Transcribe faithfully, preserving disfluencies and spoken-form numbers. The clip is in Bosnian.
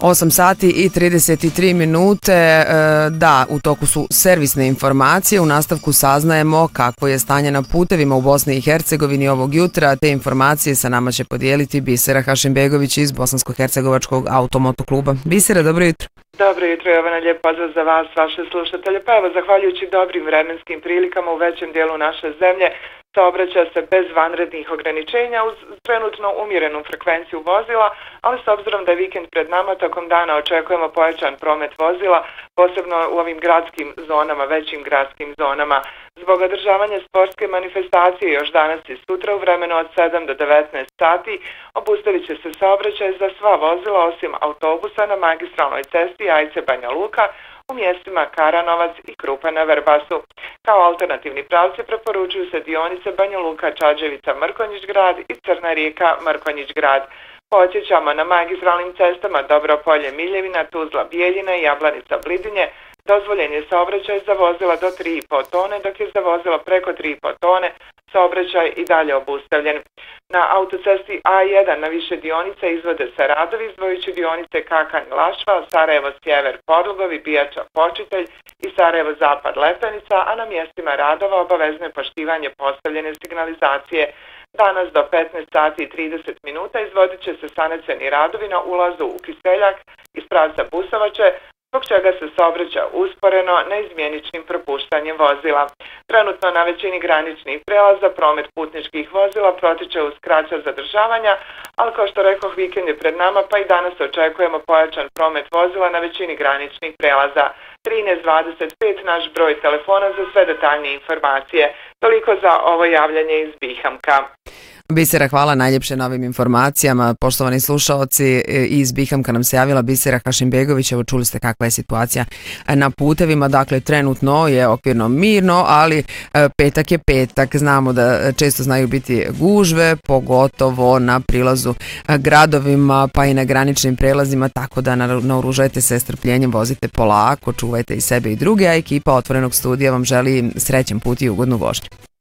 osam sati i trideset tri minute, da, u toku su servisne informacije, u nastavku saznajemo kako je stanje na putevima u Bosni i Hercegovini ovog jutra, te informacije sa nama će podijeliti Bisera Hašimbegović iz Bosansko-hercegovačkog automotokluba. Bisera, dobro jutro. Dobro jutro, Jovana, lijep pozdrav za vas, vaše slušatelje. Pa evo, zahvaljujući dobrim vremenskim prilikama u većem dijelu naše zemlje, saobraća se bez vanrednih ograničenja uz trenutno umjerenu frekvenciju vozila, ali s obzirom da je vikend pred nama, tokom dana očekujemo pojačan promet vozila, posebno u ovim gradskim zonama, većim gradskim zonama. Zbog održavanja sportske manifestacije još danas i sutra u vremenu od sedam do devetnaest sati obustavit će se saobraćaj za sva vozila osim autobusa na magistralnoj cesti Ajce-Banja Luka u mjestima Karanovac i Krupa na Vrbasu. Kao alternativni pravci preporučuju se dionice Banja Luka, Čađevica, Mrkonjić grad i Crna Rijeka, Mrkonjić grad. Podsjećamo na magistralnim cestama Dobropolje, Miljevina, Tuzla, Bijeljina i Jablanica, Blidinje. Dozvoljen je saobraćaj za vozila do tri i po tone, dok je za vozila preko tri i po tone saobraćaj i dalje obustavljen. Na autocesti A jedan na više dionica izvode se radovi, izdvojući dionice Kakanj-Lašva, Sarajevo-Sjever, Podlogovi, Bijača, Počitelj i Sarajevo-Zapad, Lepenica, a na mjestima radova obavezno je poštivanje postavljene signalizacije. Danas do petnaest sati i trideset minuta izvodit će se sanacioni radovi na ulazu u Kiseljak iz pravca Busovače, zbog čega se saobraća usporeno neizmjeničnim propuštanjem vozila. Trenutno na većini graničnih prelaza promet putničkih vozila protiče uz kraća zadržavanja, ali kao što rekoh, vikend je pred nama, pa i danas očekujemo pojačan promet vozila na većini graničnih prelaza. trinaest dvadeset pet naš broj telefona za sve detaljnije informacije. Toliko za ovo javljanje iz Bihamka. Bisera, hvala najljepše na ovim informacijama. Poštovani slušaoci, iz Bihamka nam se javila Bisera Hašimbegović. Evo, čuli ste kakva je situacija na putevima. Dakle, trenutno je okvirno mirno, ali petak je petak. Znamo da često znaju biti gužve, pogotovo na prilazu gradovima, pa i na graničnim prelazima, tako da naoružajte se strpljenjem, vozite polako, čuvajte i sebe i druge, a ekipa Otvorenog studija vam želi srećan put i ugodnu vožnju.